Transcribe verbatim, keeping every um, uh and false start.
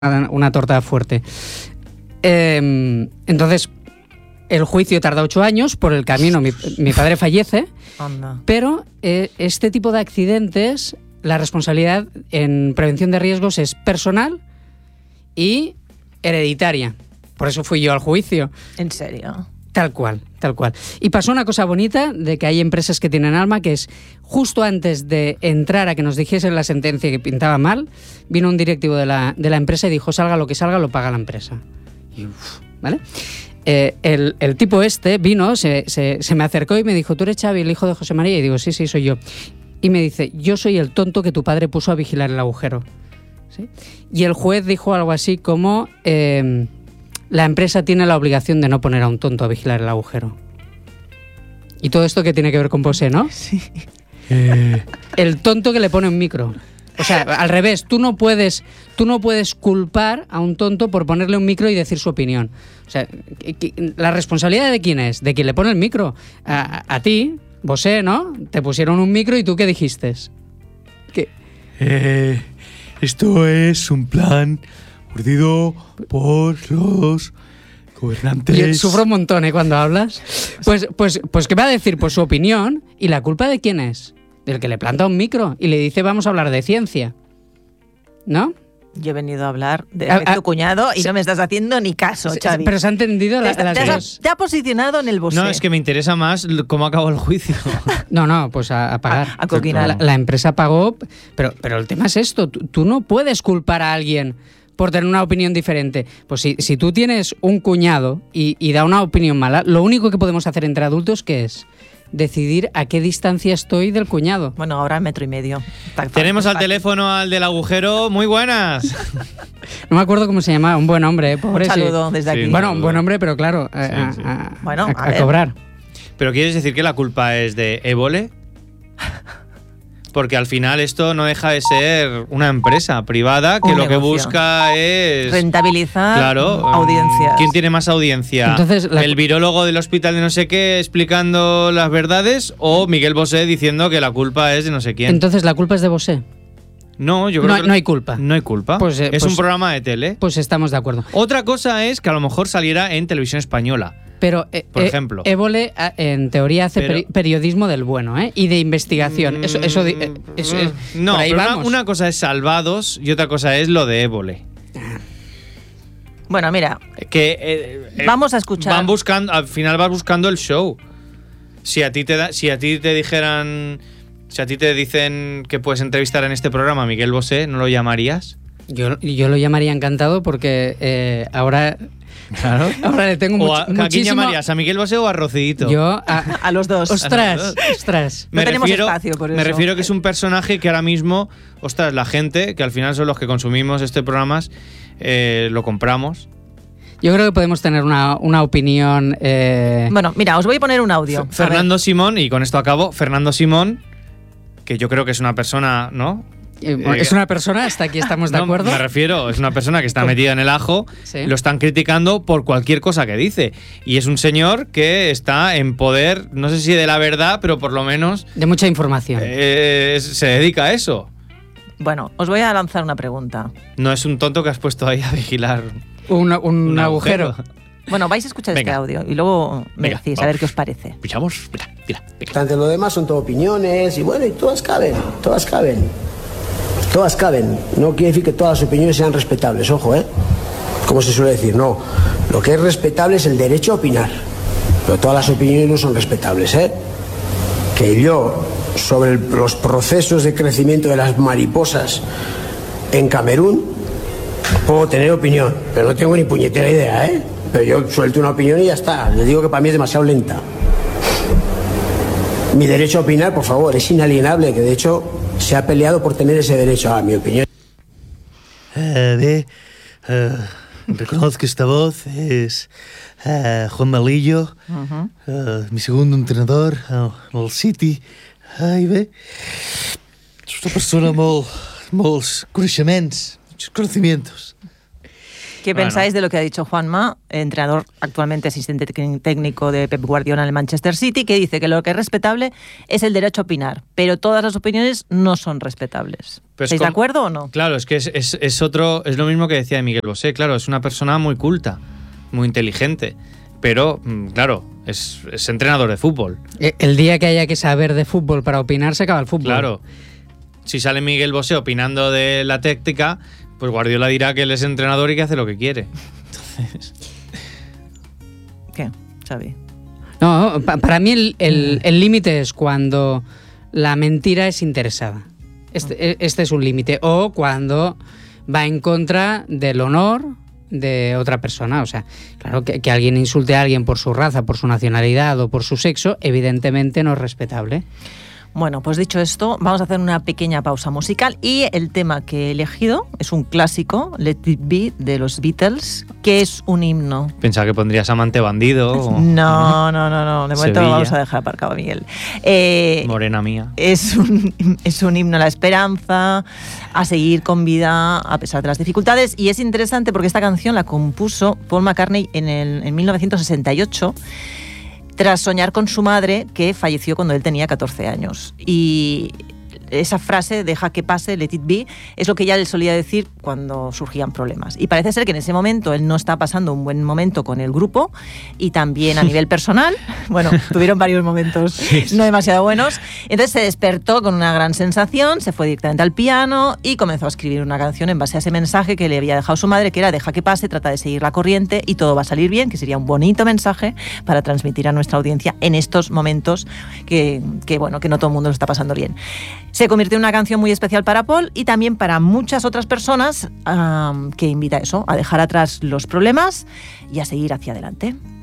una torta fuerte. Eh, entonces, el juicio tarda ocho años, por el camino mi, mi padre fallece, Anda. pero eh, este tipo de accidentes, la responsabilidad en prevención de riesgos es personal y hereditaria. Por eso fui yo al juicio. ¿En serio? Tal cual, tal cual. Y pasó una cosa bonita de que hay empresas que tienen alma, que es justo antes de entrar a que nos dijesen la sentencia que pintaba mal, vino un directivo de la, de la empresa y dijo, salga lo que salga, lo paga la empresa. Y, uf, ¿vale? Eh, el, el tipo este vino, se, se, se me acercó y me dijo, ¿tú eres Xavi, el hijo de José María? Y digo, sí, sí, soy yo. Y me dice, yo soy el tonto que tu padre puso a vigilar el agujero. ¿Sí? Y el juez dijo algo así como... Eh, la empresa tiene la obligación de no poner a un tonto a vigilar el agujero. Y todo esto que tiene que ver con Bosé, ¿no? Sí. Eh... El tonto que le pone un micro. O sea, al revés, tú no puedes, tú no puedes culpar a un tonto por ponerle un micro y decir su opinión. O sea, ¿la responsabilidad de quién es? De quien le pone el micro. A, a ti, Bosé, ¿no? Te pusieron un micro y tú ¿qué dijiste? ¿Qué? Eh, esto es un plan... urdido por los gobernantes. Yo sufro un montón, ¿eh? Cuando hablas. Pues, pues, pues ¿qué va a decir? Pues su opinión. ¿Y la culpa de quién es? Del que le planta un micro y le dice vamos a hablar de ciencia. ¿No? Yo he venido a hablar de a, a, tu cuñado y sí. no me estás haciendo ni caso, Xavi. Pero se ha entendido la, te, las te, dos. Te ha posicionado en el Bosé. No, es que me interesa más cómo acabó el juicio. No, no, pues a, a pagar. A, a coquinar. La, la empresa pagó, pero, pero el tema es esto. Tú, tú no puedes culpar a alguien por tener una opinión diferente. Pues si, si tú tienes un cuñado y, y da una opinión mala, lo único que podemos hacer entre adultos, ¿qué es? Decidir a qué distancia estoy del cuñado. Bueno, ahora metro y medio. Tenemos al teléfono al del agujero. Muy buenas. No me acuerdo cómo se llama. Un buen hombre, ¿eh? Pobre. Un saludo sí. desde aquí. Sí, bueno, un buen hombre, pero claro, sí, a, sí. A, bueno, a, a, a cobrar. ¿Pero quieres decir que la culpa es de Évole? Porque al final esto no deja de ser una empresa privada que un lo negocio. que busca es... rentabilizar claro, audiencias. ¿Quién tiene más audiencia? Entonces, la... ¿El virólogo del hospital de no sé qué explicando las verdades o Miguel Bosé diciendo que la culpa es de no sé quién? Entonces, ¿la culpa es de Bosé? No, yo creo no, que... No hay culpa. No hay culpa. Pues, eh, es pues, un programa de tele. Pues estamos de acuerdo. Otra cosa es que a lo mejor saliera en Televisión Española. Pero, eh, por eh, ejemplo. Évole, en teoría, hace pero, periodismo del bueno, ¿eh? Y de investigación. Mm, eso, eso, eh, eso es, no, por ahí pero vamos. Una, una cosa es Salvados y otra cosa es lo de Évole. Bueno, mira. Que eh, vamos a escuchar. Van buscando, al final vas buscando el show. Si a ti te da, si a ti te dijeran, si a ti te dicen que puedes entrevistar en este programa a Miguel Bosé, ¿no lo llamarías? Yo, yo lo llamaría encantado porque eh, ahora. Claro. Ahora le tengo mucho, ¿A quién muchísimo... llamarías? ¿A Miguel Bosé o a Rocidito? Yo a, a los dos. Ostras, los dos. ostras. No me tenemos refiero, espacio por eso. Me refiero que es un personaje que ahora mismo, ostras, la gente, que al final son los que consumimos este programa, eh, lo compramos. Yo creo que podemos tener una, una opinión... Eh... Bueno, mira, os voy a poner un audio. F- Fernando Simón, y con esto acabo, Fernando Simón, que yo creo que es una persona, ¿no? Es una persona, hasta aquí estamos de no, acuerdo. Me refiero, es una persona que está metida en el ajo, sí. Lo están criticando por cualquier cosa que dice. Y es un señor que está en poder, no sé si de la verdad, pero por lo menos... De mucha información. Eh, se dedica a eso. Bueno, os voy a lanzar una pregunta. No es un tonto que has puesto ahí a vigilar un, un, un agujero. agujero. Bueno, vais a escuchar Venga. este audio y luego me Venga, decís vamos. a ver qué os parece. Escuchamos, mira, mira, mira. Ante lo demás son todo opiniones y bueno, y todas caben, todas caben. Todas caben. No quiere decir que todas las opiniones sean respetables, ojo, ¿eh? Como se suele decir, no. Lo que es respetable es el derecho a opinar. Pero todas las opiniones no son respetables, ¿eh? Que yo, sobre el, los procesos de crecimiento de las mariposas en Camerún, puedo tener opinión, pero no tengo ni puñetera idea, ¿eh? Pero yo suelto una opinión y ya está. Les digo que para mí es demasiado lenta. Mi derecho a opinar, por favor, es inalienable, que de hecho se ha peleado por tener ese derecho a mi opinión. Uh, bé, uh, reconozco esta voz, es uh, Juan Malillo, uh-huh. uh, mi segundo entrenador uh, en el City. Ai, bé, és una persona amb molt, molts coneixements, muchos conocimientos. ¿Qué Bueno. pensáis de lo que ha dicho Juanma, entrenador actualmente asistente técnico de Pep Guardiola en el Manchester City, que dice que lo que es respetable es el derecho a opinar, pero todas las opiniones no son respetables? Pues ¿Estáis de com- acuerdo o no? Claro, es que es, es, es otro, es lo mismo que decía Miguel Bosé, claro, es una persona muy culta, muy inteligente, pero mm, claro, es, es entrenador de fútbol. Eh, El día que haya que saber de fútbol para opinar, se acaba el fútbol. Claro. Si sale Miguel Bosé opinando de la táctica, pues Guardiola dirá que él es entrenador y que hace lo que quiere. Entonces, ¿Qué, Xavi? No, pa- para mí el el- el límite es cuando la mentira es interesada. Este, este es un límite. O cuando va en contra del honor de otra persona. O sea, claro, que, que alguien insulte a alguien por su raza, por su nacionalidad o por su sexo, evidentemente no es respetable. Bueno, pues dicho esto, vamos a hacer una pequeña pausa musical y el tema que he elegido es un clásico, Let It Be, de los Beatles, que es un himno. pensaba que pondrías Amante Bandido o No, no, no, no, de momento lo Sevilla. vamos a dejar aparcado, Miguel. Eh, Morena Mía. Es un, es un himno a la esperanza, a seguir con vida a pesar de las dificultades. Y es interesante porque esta canción la compuso Paul McCartney en, el, en mil novecientos sesenta y ocho, tras soñar con su madre, que falleció cuando él tenía catorce años. Y esa frase, deja que pase, let it be, es lo que ya él solía decir cuando surgían problemas. Y parece ser que en ese momento él no está pasando un buen momento con el grupo y también a nivel personal. Bueno, tuvieron varios momentos no demasiado buenos. Entonces se despertó con una gran sensación, se fue directamente al piano y comenzó a escribir una canción en base a ese mensaje que le había dejado su madre, que era deja que pase, trata de seguir la corriente y todo va a salir bien, que sería un bonito mensaje para transmitir a nuestra audiencia en estos momentos que, que bueno, que no todo el mundo lo está pasando bien. Se convirtió en una canción muy especial para Paul y también para muchas otras personas um, que invita a eso, a dejar atrás los problemas y a seguir hacia adelante.